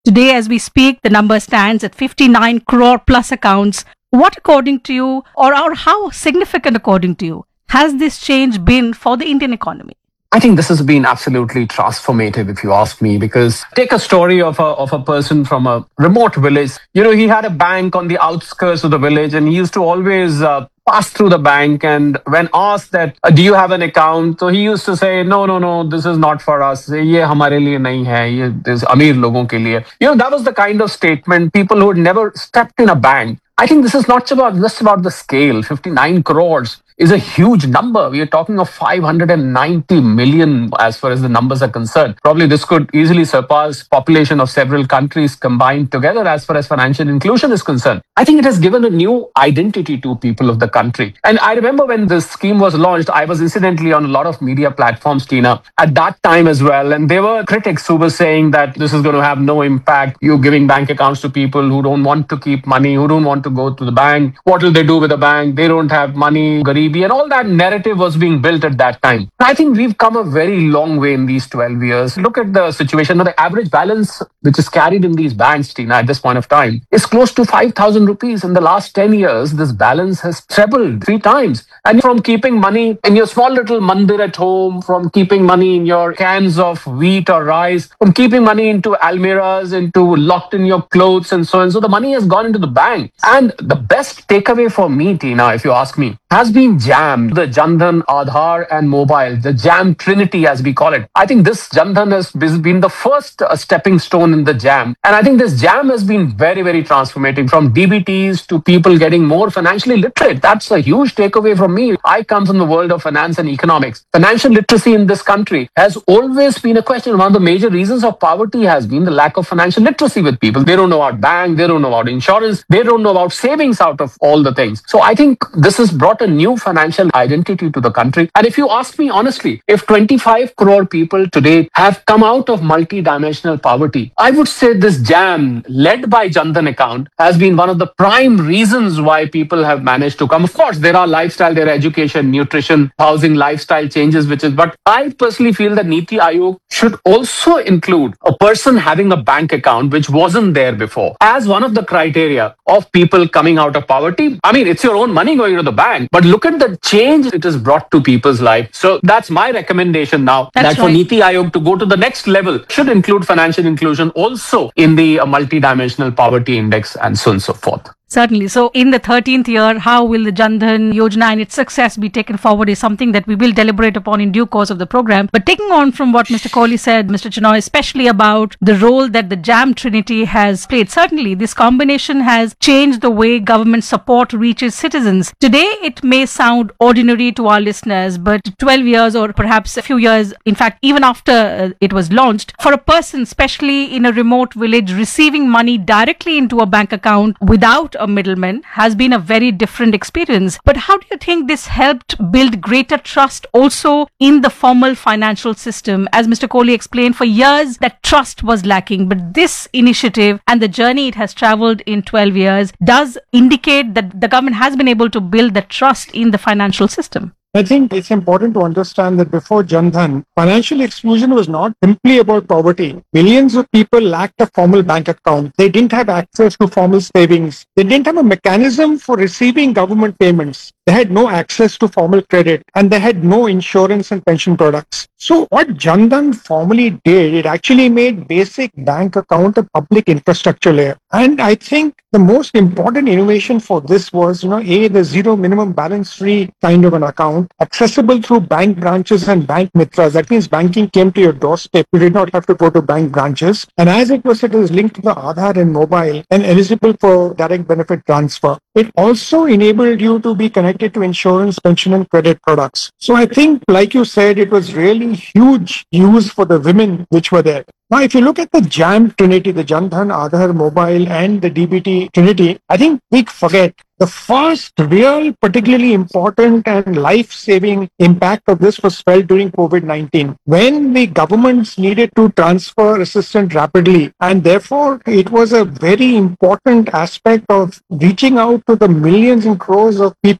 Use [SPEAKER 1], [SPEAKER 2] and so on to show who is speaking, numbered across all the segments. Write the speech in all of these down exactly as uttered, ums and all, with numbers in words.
[SPEAKER 1] Today, as we speak, the number stands at fifty-nine crore plus accounts. What, according to you, or, or how significant, according to you, has this change been for the Indian economy?
[SPEAKER 2] I think this has been absolutely transformative, if you ask me, because take a story of a, of a person from a remote village. You know, he had a bank on the outskirts of the village, and he used to always uh, pass through the bank. And when asked that, uh, do you have an account? So he used to say, no, no, no, this is not for us. Ye hamare liye nahi hai. Ye this Amir logon ke liye. You know, that was the kind of statement people who had never stepped in a bank. I think this is not about just about the scale. fifty-nine crores is a huge number. We are talking of five hundred ninety million as far as the numbers are concerned. Probably this could easily surpass population of several countries combined together as far as financial inclusion is concerned. I think it has given a new identity to people of the country. And I remember when this scheme was launched, I was incidentally on a lot of media platforms, Tina, at that time as well. And there were critics who were saying that this is going to have no impact. You're giving bank accounts to people who don't want to keep money, who don't want to go to the bank. What will they do with the bank? They don't have money, Garibi, and all that narrative was being built at that time. I think we've come a very long way in these twelve years. Look at the situation. Now, the average balance which is carried in these banks, Tina, at this point of time is close to five thousand rupees. In the last ten years, this balance has trebled three times. And from keeping money in your small little mandir at home, from keeping money in your cans of wheat or rice, from keeping money into almiras, into locked in your clothes and so on. So the money has gone into the bank. And the best takeaway for me, Tina, if you ask me, has been JAM, the Jan Dhan, Aadhaar and mobile, the JAM Trinity as we call it. I think this Jan Dhan has been the first uh, stepping stone in the JAM. And I think this JAM has been very, very transformating, from D B Ts to people getting more financially literate. That's a huge takeaway from me. I come from the world of finance and economics. Financial literacy in this country has always been a question. One of the major reasons of poverty has been the lack of financial literacy with people. They don't know about bank, they don't know about insurance, they don't know about savings out of all the things. So I think this has brought a new financial identity to the country. And if you ask me honestly, if twenty-five crore people today have come out of multi-dimensional poverty, I would say this JAM, led by Jan Dhan account, has been one of the prime reasons why people have managed to come. Of course, there are lifestyle, there are education, nutrition, housing, lifestyle changes, which is, but I personally feel that Niti Aayog should also include a person having a bank account, which wasn't there before, as one of the criteria of people coming out of poverty. I mean, it's your own money going to the bank, but look at the change it has brought to people's life. So that's my recommendation now,
[SPEAKER 1] That's
[SPEAKER 2] that for
[SPEAKER 1] right.
[SPEAKER 2] Niti Aayog to go to the next level should include financial inclusion also in the uh, multi-dimensional poverty index and so on and so forth.
[SPEAKER 1] Certainly. So, in the thirteenth year, how will the Jan Dhan Yojana and its success be taken forward is something that we will deliberate upon in due course of the program. But taking on from what Mister Kohli said, Mister Chenoy, especially about the role that the JAM Trinity has played, certainly this combination has changed the way government support reaches citizens. Today, it may sound ordinary to our listeners, but twelve years or perhaps a few years, in fact, even after uh, it was launched, for a person, especially in a remote village, receiving money directly into a bank account without a middleman has been a very different experience. But how do you think this helped build greater trust also in the formal financial system? As Mister Kohli explained, for years that trust was lacking, but this initiative and the journey it has traveled in twelve years does indicate that the government has been able to build the trust in the financial system.
[SPEAKER 3] I think it's important to understand that before Jan Dhan, financial exclusion was not simply about poverty. Millions of people lacked a formal bank account. They didn't have access to formal savings. They didn't have a mechanism for receiving government payments. They had no access to formal credit, and they had no insurance and pension products. So what Jan Dhan formally did, it actually made basic bank account a public infrastructure layer. And I think the most important innovation for this was, you know, A, the zero minimum balance free kind of an account, accessible through bank branches and bank mitras. That means banking came to your doorstep. You did not have to go to bank branches. And as it was, it was linked to the Aadhaar and mobile and eligible for direct benefit transfer. It also enabled you to be connected to insurance, pension and credit products. So I think, like you said, it was really huge use for the women which were there. Now, if you look at the JAM Trinity, the Jan Dhan, Aadhaar, mobile and the D B T Trinity, I think we forget the first real particularly important and life-saving impact of this was felt during COVID nineteen, when the governments needed to transfer assistance rapidly. And therefore, it was a very important aspect of reaching out to the millions and crores of people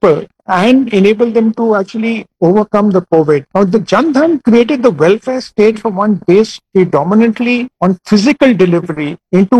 [SPEAKER 3] and enable them to actually overcome the COVID. Now, the Jan Dhan created the welfare state from one based predominantly on physical delivery into